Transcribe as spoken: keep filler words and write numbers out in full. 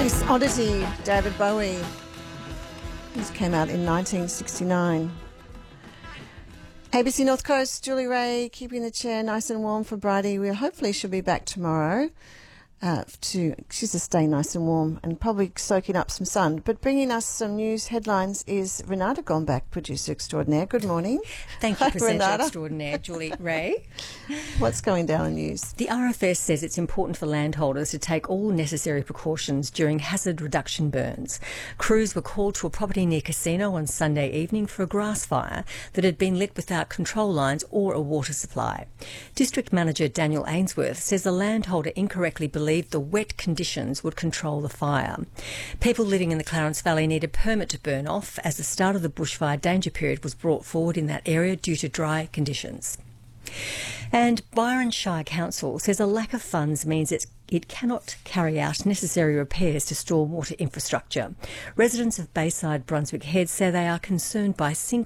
Space Oddity, David Bowie. This came out in nineteen sixty-nine. A B C North Coast, Julie Ray, keeping the chair nice and warm for Bridie. We hopefully she'll be back tomorrow. Uh, to she's to stay nice and warm and probably soaking up some sun. But bringing us some news headlines is Renata Gomback, producer extraordinaire. Good morning. Thank you, Hi, presenter Renata. extraordinaire Julie Ray. What's going down in news? The R F S says it's important for landholders to take all necessary precautions during hazard reduction burns. Crews were called to a property near Casino on Sunday evening for a grass fire that had been lit without control lines or a water supply. District Manager Daniel Ainsworth says the landholder incorrectly believed the wet conditions would control the fire. People living in the Clarence Valley need a permit to burn off as the start of the bushfire danger period was brought forward in that area due to dry conditions. And Byron Shire Council says a lack of funds means it's it cannot carry out necessary repairs to stormwater infrastructure. Residents of Bayside Brunswick Head say they are concerned by sinkhole